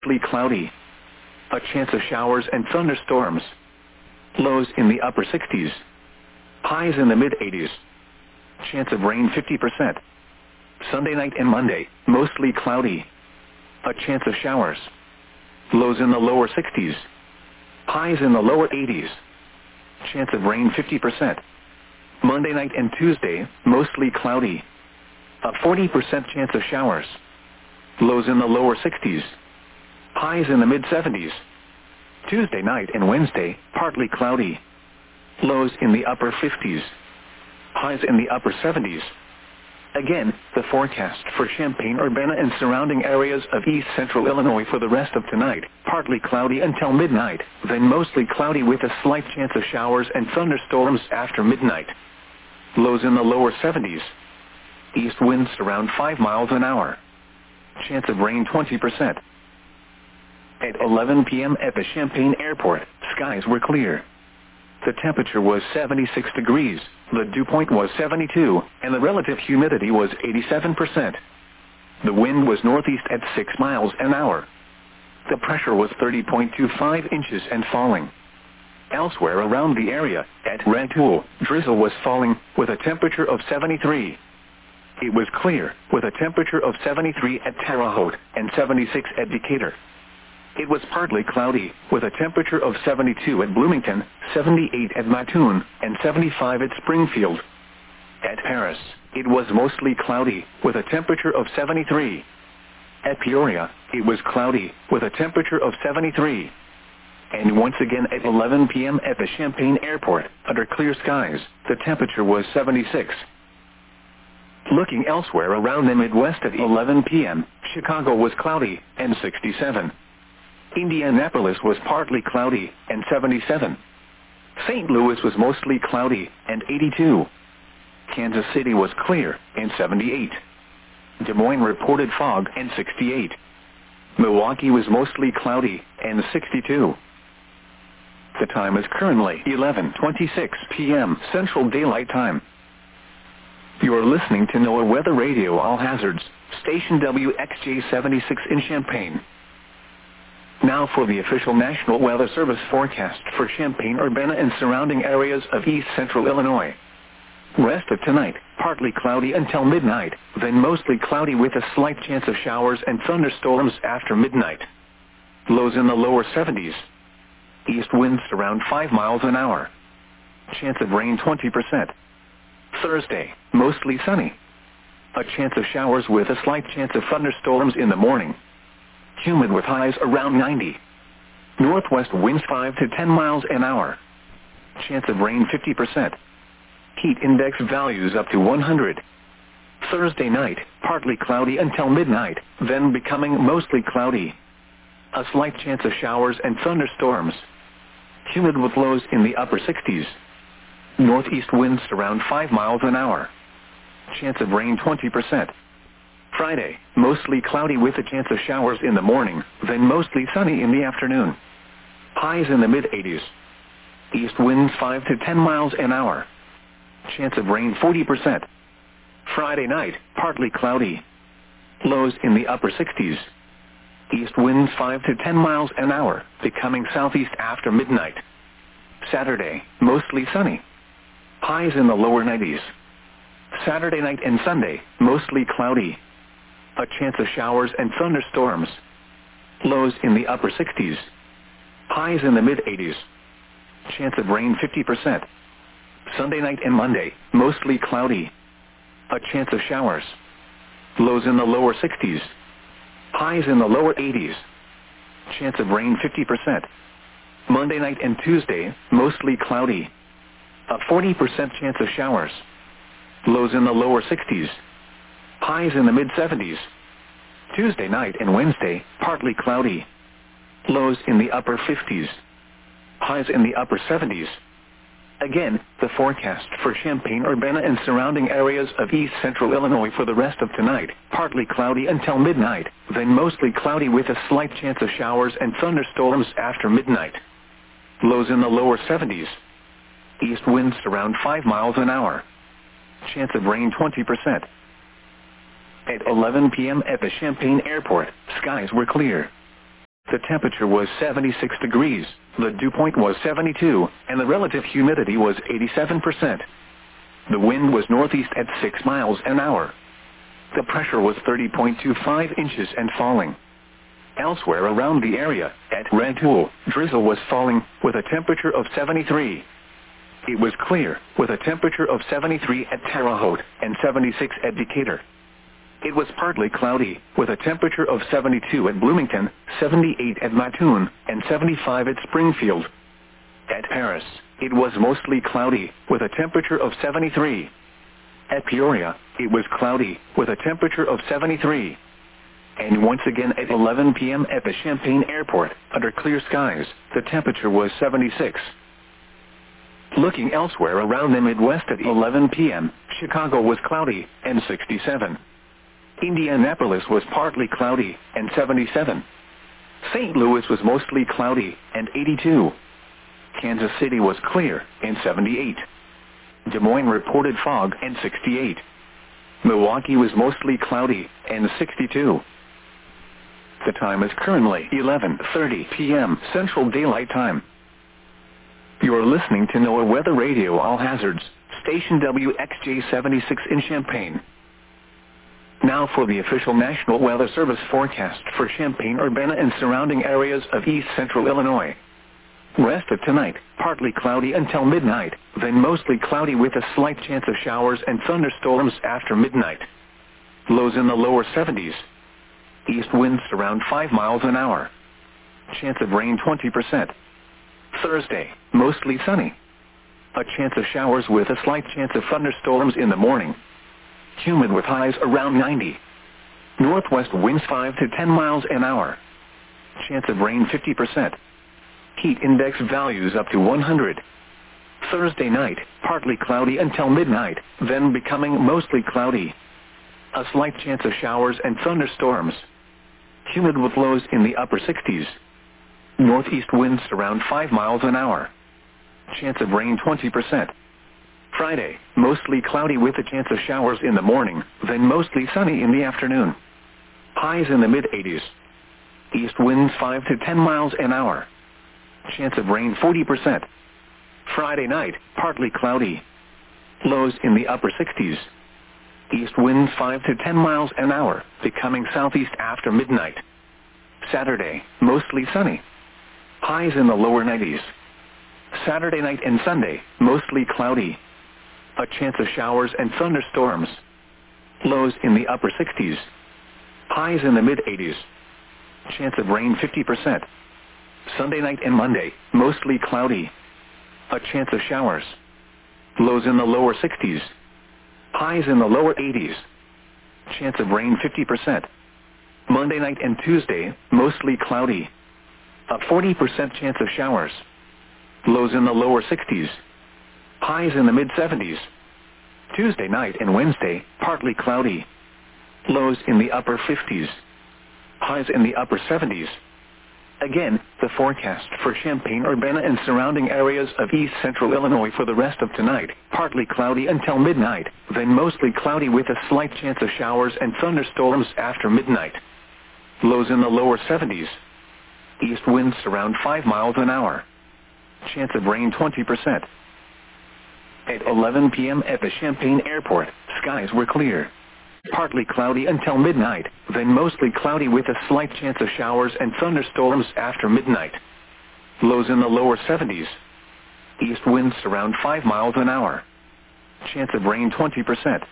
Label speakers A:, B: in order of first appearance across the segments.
A: Mostly cloudy. A chance of showers and thunderstorms. Lows in the upper 60s. Highs in the mid-80s. Chance of rain 50%. Sunday night and Monday, mostly cloudy. A chance of showers. Lows in the lower 60s. Highs in the lower 80s. Chance of rain 50%. Monday night and Tuesday, mostly cloudy. A 40% chance of showers. Lows in the lower 60s. Highs in the mid-70s. Tuesday night and Wednesday, partly cloudy. Lows in the upper 50s. Highs in the upper 70s. Again, the forecast for Champaign-Urbana and surrounding areas of east central Illinois for the rest of tonight. Partly cloudy until midnight, then mostly cloudy with a slight chance of showers and thunderstorms after midnight. Lows in the lower 70s. East winds around 5 miles an hour. Chance of rain 20%. At 11 p.m. at the Champaign Airport, skies were clear. The temperature was 76 degrees, the dew point was 72, and the relative humidity was 87%. The wind was northeast at 6 miles an hour. The pressure was 30.25 inches and falling. Elsewhere around the area, at Rantoul, drizzle was falling, with a temperature of 73. It was clear, with a temperature of 73 at Terre Haute, and 76 at Decatur. It was partly cloudy, with a temperature of 72 at Bloomington, 78 at Mattoon, and 75 at Springfield. At Paris, it was mostly cloudy, with a temperature of 73. At Peoria, it was cloudy, with a temperature of 73. And once again at 11 p.m. at the Champaign Airport, under clear skies, the temperature was 76. Looking elsewhere around the Midwest at 11 p.m., Chicago was cloudy, and 67. Indianapolis was partly cloudy, and 77. St. Louis was mostly cloudy, and 82. Kansas City was clear, and 78. Des Moines reported fog, and 68. Milwaukee was mostly cloudy, and 62. The time is currently 11:26 p.m. Central Daylight Time. You are listening to NOAA Weather Radio All Hazards, station WXJ-76 in Champaign. Now for the official National Weather Service forecast for Champaign-Urbana and surrounding areas of east central Illinois. Rest of tonight, partly cloudy until midnight, then mostly cloudy with a slight chance of showers and thunderstorms after midnight. Lows in the lower 70s. East winds around 5 miles an hour. Chance of rain 20%. Thursday, mostly sunny. A chance of showers with a slight chance of thunderstorms in the morning. Humid with highs around 90. Northwest winds 5 to 10 miles an hour. Chance of rain 50%. Heat index values up to 100. Thursday night, partly cloudy until midnight, then becoming mostly cloudy. A slight chance of showers and thunderstorms. Humid with lows in the upper 60s. Northeast winds around 5 miles an hour. Chance of rain 20%. Friday, mostly cloudy with a chance of showers in the morning, then mostly sunny in the afternoon. Highs in the mid-80s. East winds 5 to 10 miles an hour. Chance of rain 40%. Friday night, partly cloudy. Lows in the upper 60s. East winds 5 to 10 miles an hour, becoming southeast after midnight. Saturday, mostly sunny. Highs in the lower 90s. Saturday night and Sunday, mostly cloudy. A chance of showers and thunderstorms. Lows in the upper 60s. Highs in the mid-80s. Chance of rain 50%. Sunday night and Monday, mostly cloudy. A chance of showers. Lows in the lower 60s. Highs in the lower 80s. Chance of rain 50%. Monday night and Tuesday, mostly cloudy. A 40% chance of showers. Lows in the lower 60s. Highs in the mid-70s. Tuesday night and Wednesday, partly cloudy. Lows in the upper 50s. Highs in the upper 70s. Again, the forecast for Champaign-Urbana and surrounding areas of east central Illinois for the rest of tonight. Partly cloudy until midnight, then mostly cloudy with a slight chance of showers and thunderstorms after midnight. Lows in the lower 70s. East winds around 5 miles an hour. Chance of rain 20%. At 11 p.m. at the Champaign Airport, skies were clear. The temperature was 76 degrees, the dew point was 72, and the relative humidity was 87%. The wind was northeast at 6 miles an hour. The pressure was 30.25 inches and falling. Elsewhere around the area, at Red Hool, drizzle was falling, with a temperature of 73. It was clear, with a temperature of 73 at Terre Haute, and 76 at Decatur. It was partly cloudy, with a temperature of 72 at Bloomington, 78 at Mattoon, and 75 at Springfield. At Paris, it was mostly cloudy, with a temperature of 73. At Peoria, it was cloudy, with a temperature of 73. And once again at 11 p.m. at the Champaign Airport, under clear skies, the temperature was 76. Looking elsewhere around the Midwest at 11 p.m., Chicago was cloudy, and 67. Indianapolis was partly cloudy, and 77. St. Louis was mostly cloudy, and 82. Kansas City was clear, and 78. Des Moines reported fog, and 68. Milwaukee was mostly cloudy, and 62. The time is currently 11:30 p.m. Central Daylight Time. You are listening to NOAA Weather Radio All Hazards, station WXJ-76 in Champaign. Now for the official National Weather Service forecast for Champaign-Urbana and surrounding areas of east central Illinois. Rest of tonight, partly cloudy until midnight, then mostly cloudy with a slight chance of showers and thunderstorms after midnight. Lows in the lower 70s. East winds around 5 miles an hour. Chance of rain 20%. Thursday, mostly sunny. A chance of showers with a slight chance of thunderstorms in the morning. Humid with highs around 90. Northwest winds 5 to 10 miles an hour. Chance of rain 50%. Heat index values up to 100. Thursday night, partly cloudy until midnight, then becoming mostly cloudy. A slight chance of showers and thunderstorms. Humid with lows in the upper 60s. Northeast winds around 5 miles an hour. Chance of rain 20%. Friday, mostly cloudy with a chance of showers in the morning, then mostly sunny in the afternoon. Highs in the mid-80s. East winds 5 to 10 miles an hour. Chance of rain 40%. Friday night, partly cloudy. Lows in the upper 60s. East winds 5 to 10 miles an hour, becoming southeast after midnight. Saturday, mostly sunny. Highs in the lower 90s. Saturday night and Sunday, mostly cloudy. A chance of showers and thunderstorms. Lows in the upper 60s. Highs in the mid-80s. Chance of rain 50%. Sunday night and Monday, mostly cloudy. A chance of showers. Lows in the lower 60s. Highs in the lower 80s. Chance of rain 50%. Monday night and Tuesday, mostly cloudy. A 40% chance of showers. Lows in the lower 60s. Highs in the mid-70s. Tuesday night and Wednesday, partly cloudy. Lows in the upper 50s. Highs in the upper 70s. Again, the forecast for Champaign-Urbana and surrounding areas of east central Illinois for the rest of tonight. Partly cloudy until midnight, then mostly cloudy with a slight chance of showers and thunderstorms after midnight. Lows in the lower 70s. East winds around 5 miles an hour. Chance of rain 20%. At 11 p.m. at the Champaign Airport, skies were clear. Partly cloudy until midnight, then mostly cloudy with a slight chance of showers and thunderstorms after midnight. Lows in the lower 70s. East winds around 5 miles an hour. Chance of rain 20%.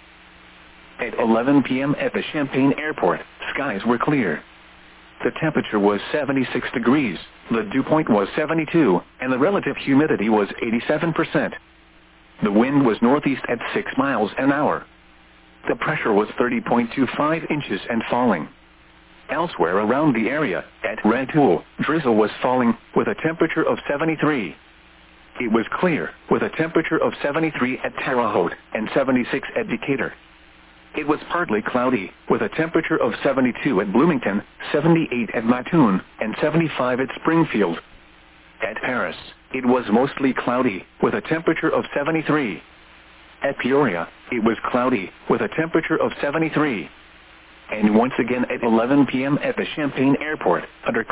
A: At 11 p.m. at the Champaign Airport, skies were clear. The temperature was 76 degrees, the dew point was 72, and the relative humidity was 87%. The wind was northeast at 6 miles an hour. The pressure was 30.25 inches and falling. Elsewhere around the area, at Red Hool, drizzle was falling, with a temperature of 73. It was clear, with a temperature of 73 at Terre Haute, and 76 at Decatur. It was partly cloudy, with a temperature of 72 at Bloomington, 78 at Mattoon, and 75 at Springfield. At Paris, it was mostly cloudy, with a temperature of 73. At Peoria, it was cloudy, with a temperature of 73. And once again at 11 p.m. at the Champaign Airport, under